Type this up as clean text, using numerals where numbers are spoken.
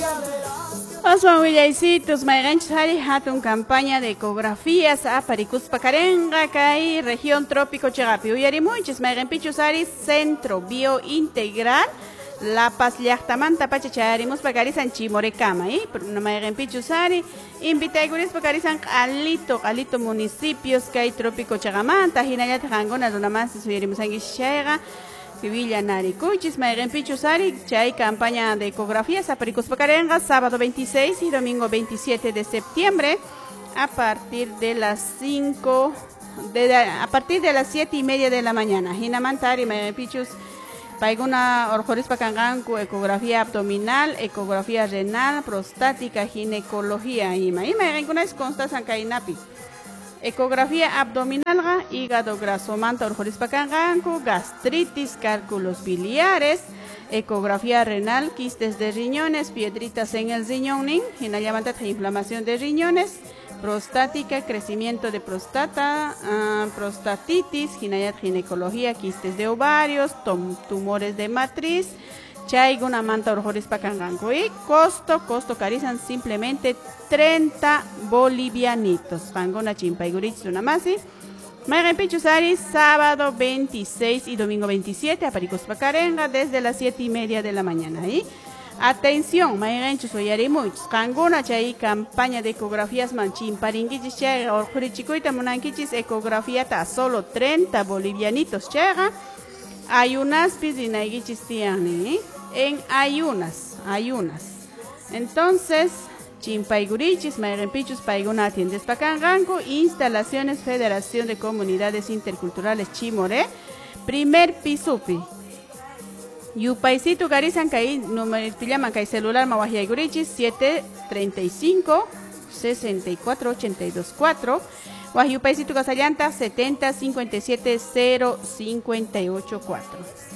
Osman Willaycitos, Mayganchos Hari Hatun campaña de ecografías a Paricuspa Carenga, Kai, región trópico Chagapi. Uyarimunchis, Mayganpichus Hari, centro biointegral. La Paz Llactamanta Pachacharimus Pacarizan Chimorecama, Mayganpichus Hari, invita a Guris Pacarizan Alito municipios que hay trópico Chagamanta, Hinayat Hangona, Donamas, Suyarimusangi Shega. Villa Naricuchis, Mayganpichus Hari, Chay campaña de ecografías a Paricuspa Carenga, sábado 26 y domingo 27 de septiembre, a partir de las 5, a partir de las 7:30 de la mañana. Hinamantari, Mayganpichus, Paiguna Orjoris Pacangancu, ecografía abdominal, ecografía renal, prostática, ginecología, Maygankunas consta Sankainapi. Ecografía abdominal, hígado graso, manta, orjoris pacanganco, gastritis, cálculos biliares, ecografía renal, quistes de riñones, piedritas en el riñón, inflamación de riñones, prostática, crecimiento de próstata, prostatitis, ginecología, quistes de ovarios, tumores de matriz, Chayguna manta orjoris pacanganco y costo carizan simplemente 30 bolivianitos. Pangona chimpaigurich unamasi. Mayganpichus Hari, sábado 26 y domingo 27 a Paricuspa Carenga desde las 7:30 de la mañana. ¿Y? Atención, Mayganchus Oyarimuchus, Kanguna chay campaña de ecografías manchin paringuichis chega orjorichicuita monanquichis ecografía ta solo 30 bolivianitos chega. Ayunas pizinaigichis tiani, en ayunas. Entonces, Chimpaigurichis, Mayganpichus, Paiguna, Tiendes Pacanganco, Instalaciones Federación de Comunidades Interculturales Chimoré, primer pisupi. Yupaisitu Garizan Kai, número llaman Kai celular Mawajiaigurichis, 735 64 82 4. Guayupaisitu Casallanta, 70 57 0 58 4.